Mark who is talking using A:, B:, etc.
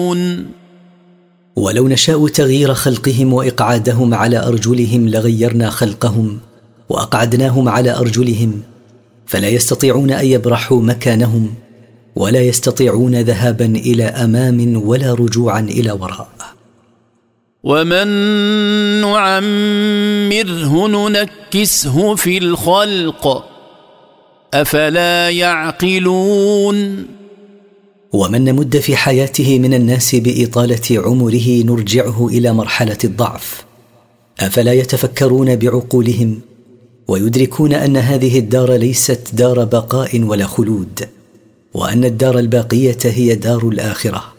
A: يعقلون.
B: ولو نشاء تغيير خلقهم وإقعادهم على أرجلهم لغيرنا خلقهم وأقعدناهم على أرجلهم، فلا يستطيعون أن يبرحوا مكانهم، ولا يستطيعون ذهابا إلى أمام ولا رجوعا إلى وراء.
A: ومن نعمره ننكسه في الخلق أفلا يعقلون.
B: ومن نمد في حياته من الناس بإطالة عمره نرجعه إلى مرحلة الضعف، أفلا يتفكرون بعقولهم ويدركون أن هذه الدار ليست دار بقاء ولا خلود، وأن الدار الباقية هي دار الآخرة.